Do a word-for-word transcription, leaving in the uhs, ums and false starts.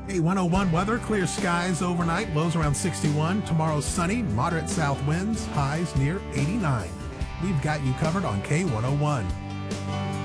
K one oh one weather, clear skies overnight, lows around sixty-one. Tomorrow sunny, moderate south winds, highs near eighty-nine. We've got you covered on K one oh one.